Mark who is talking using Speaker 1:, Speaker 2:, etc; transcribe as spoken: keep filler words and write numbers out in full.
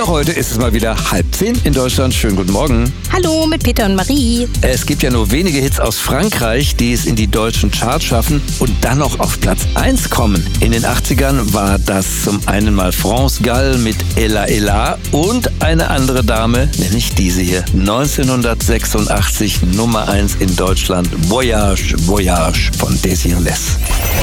Speaker 1: auch heute ist es mal wieder halb zehn in Deutschland. Schönen guten Morgen.
Speaker 2: Hallo mit Peter und Marie.
Speaker 1: Es gibt ja nur wenige Hits aus Frankreich, die es in die deutschen Charts schaffen und dann noch auf Platz eins kommen. In den achtzigern war das zum einen mal France Gall mit Ella Ella und eine andere Dame, nämlich diese hier. neunzehnhundertsechsundachtzig Nummer eins in Deutschland, Voyage, Voyage von Désiré Les.